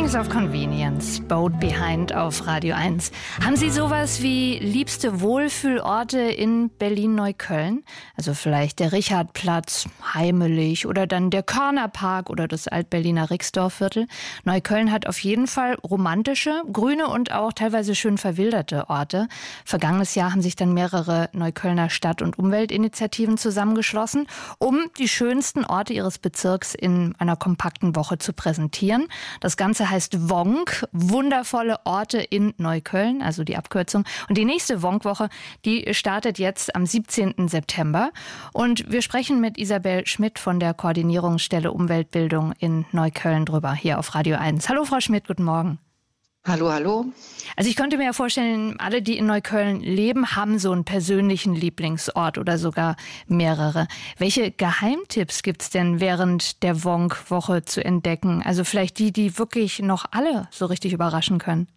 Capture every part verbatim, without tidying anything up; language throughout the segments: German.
Kings of Convenience, Boat Behind auf Radio eins. Haben Sie sowas wie liebste Wohlfühlorte in Berlin-Neukölln? Also vielleicht der Richardplatz, heimelig, oder dann der Körnerpark oder das Altberliner Rixdorfviertel. Neukölln hat auf jeden Fall romantische, grüne und auch teilweise schön verwilderte Orte. Vergangenes Jahr haben sich dann mehrere Neuköllner Stadt- und Umweltinitiativen zusammengeschlossen, um die schönsten Orte ihres Bezirks in einer kompakten Woche zu präsentieren. Das Ganze heißt Wonk, wundervolle Orte in Neukölln, also die Abkürzung. Und die nächste Wonk-Woche, die startet jetzt am siebzehnten September. Und wir sprechen mit Isabel Schmidt von der Koordinierungsstelle Umweltbildung in Neukölln drüber, hier auf Radio eins. Hallo Frau Schmidt, guten Morgen. Hallo, hallo. Also ich könnte mir ja vorstellen, alle, die in Neukölln leben, haben so einen persönlichen Lieblingsort oder sogar mehrere. Welche Geheimtipps gibt's denn während der Wonk-Woche zu entdecken? Also vielleicht die, die wirklich noch alle so richtig überraschen können.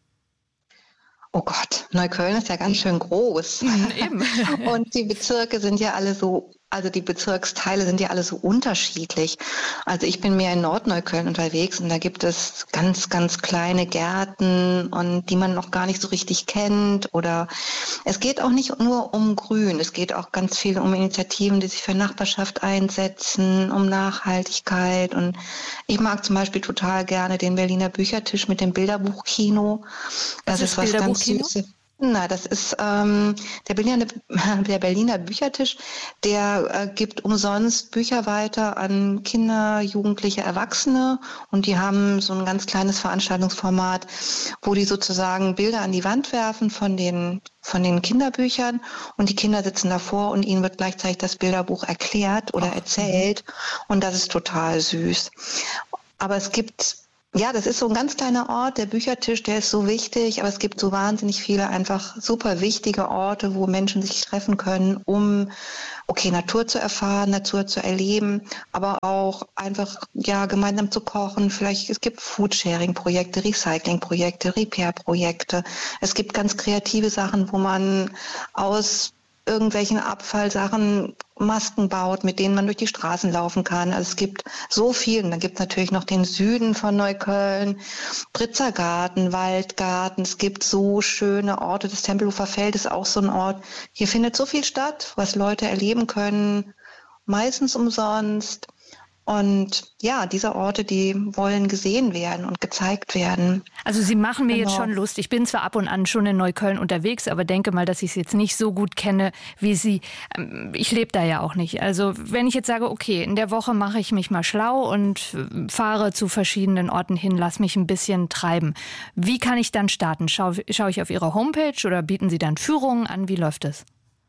Oh Gott, Neukölln ist ja ganz schön groß. Mhm, eben. Und die Bezirke sind ja alle so, also die Bezirksteile sind ja alle so unterschiedlich. Also ich bin mehr in Nordneukölln unterwegs und da gibt es ganz, ganz kleine Gärten und die man noch gar nicht so richtig kennt. Oder es geht auch nicht nur um Grün, es geht auch ganz viel um Initiativen, die sich für Nachbarschaft einsetzen, um Nachhaltigkeit. Und ich mag zum Beispiel total gerne den Berliner Büchertisch mit dem Bilderbuchkino. Das, das ist, ist was ganz Süßes. Na, das ist ähm, der Berliner, der Berliner Büchertisch, der äh, gibt umsonst Bücher weiter an Kinder, Jugendliche, Erwachsene und die haben so ein ganz kleines Veranstaltungsformat, wo die sozusagen Bilder an die Wand werfen von den von den Kinderbüchern und die Kinder sitzen davor und ihnen wird gleichzeitig das Bilderbuch erklärt oder erzählt und das ist total süß. Aber es gibt Ja, das ist so ein ganz kleiner Ort, der Büchertisch, der ist so wichtig, aber es gibt so wahnsinnig viele einfach super wichtige Orte, wo Menschen sich treffen können, um, okay, Natur zu erfahren, Natur zu erleben, aber auch einfach, ja, gemeinsam zu kochen. Vielleicht, es gibt Foodsharing-Projekte, Recycling-Projekte, Repair-Projekte. Es gibt ganz kreative Sachen, wo man aus irgendwelchen Abfallsachen Masken baut, mit denen man durch die Straßen laufen kann. Also es gibt so viel. Und dann gibt es natürlich noch den Süden von Neukölln, Britzergarten, Waldgarten. Es gibt so schöne Orte. Das Tempelhofer Feld ist auch so ein Ort. Hier findet so viel statt, was Leute erleben können, meistens umsonst. Und ja, diese Orte, die wollen gesehen werden und gezeigt werden. Also Sie machen mir Genau. jetzt schon Lust. Ich bin zwar ab und an schon in Neukölln unterwegs, aber denke mal, dass ich es jetzt nicht so gut kenne wie Sie. Ich lebe da ja auch nicht. Also wenn ich jetzt sage, okay, in der Woche mache ich mich mal schlau und fahre zu verschiedenen Orten hin, lass mich ein bisschen treiben. Wie kann ich dann starten? Schau, schaue ich auf Ihre Homepage oder bieten Sie dann Führungen an? Wie läuft es?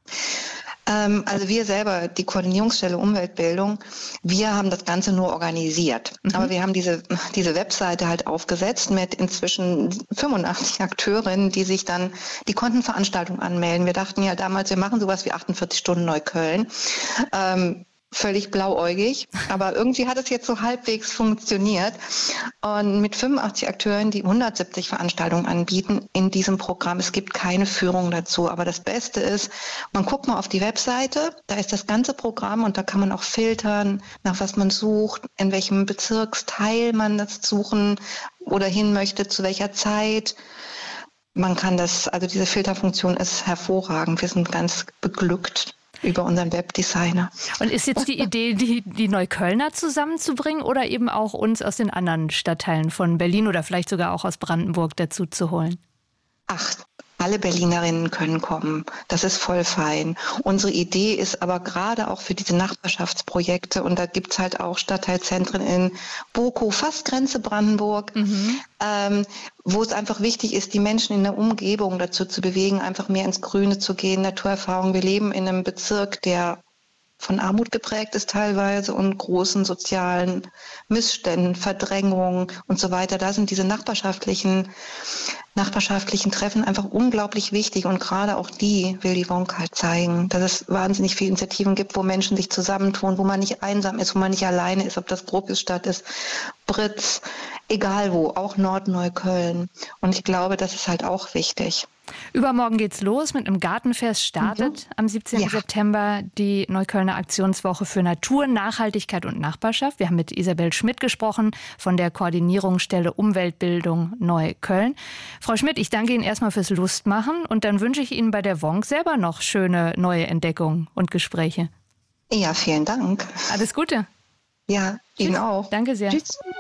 Also wir selber, die Koordinierungsstelle Umweltbildung, wir haben das Ganze nur organisiert. Mhm. Aber wir haben diese, diese Webseite halt aufgesetzt mit inzwischen fünfundachtzig Akteurinnen, die sich dann, die konnten Veranstaltungen anmelden. Wir dachten ja damals, wir machen sowas wie achtundvierzig Stunden Neukölln. Ähm, Völlig blauäugig, aber irgendwie hat es jetzt so halbwegs funktioniert. Und mit fünfundachtzig Akteuren, die hundertsiebzig Veranstaltungen anbieten in diesem Programm. Es gibt keine Führung dazu, aber das Beste ist, man guckt mal auf die Webseite, da ist das ganze Programm und da kann man auch filtern, nach was man sucht, in welchem Bezirksteil man das suchen oder hin möchte, zu welcher Zeit. Man kann das, also diese Filterfunktion ist hervorragend. Wir sind ganz beglückt über unseren Webdesigner. Und ist jetzt die Idee, die, die Neuköllner zusammenzubringen oder eben auch uns aus den anderen Stadtteilen von Berlin oder vielleicht sogar auch aus Brandenburg dazu zu holen? Ach, alle Berlinerinnen können kommen. Das ist voll fein. Unsere Idee ist aber gerade auch für diese Nachbarschaftsprojekte, und da gibt's halt auch Stadtteilzentren in Bokow, fast Grenze Brandenburg, mhm. ähm, wo es einfach wichtig ist, die Menschen in der Umgebung dazu zu bewegen, einfach mehr ins Grüne zu gehen, Naturerfahrung. Wir leben in einem Bezirk, der von Armut geprägt ist teilweise und großen sozialen Missständen, Verdrängungen und so weiter. Da sind diese nachbarschaftlichen, nachbarschaftlichen Treffen einfach unglaublich wichtig und gerade auch die will die Wonk halt zeigen, dass es wahnsinnig viele Initiativen gibt, wo Menschen sich zusammentun, wo man nicht einsam ist, wo man nicht alleine ist, ob das Gropiusstadt ist, Britz, egal wo, auch Nordneukölln. Und ich glaube, das ist halt auch wichtig. Übermorgen geht's los mit einem Gartenfest. Startet mhm. am siebzehnten Ja. September die Neuköllner Aktionswoche für Natur, Nachhaltigkeit und Nachbarschaft. Wir haben mit Isabel Schmidt gesprochen von der Koordinierungsstelle Umweltbildung Neukölln. Frau Schmidt, ich danke Ihnen erstmal fürs Lustmachen und dann wünsche ich Ihnen bei der W O N K selber noch schöne neue Entdeckungen und Gespräche. Ja, vielen Dank. Alles Gute. Ja, Ihnen auch. Danke sehr. Tschüss.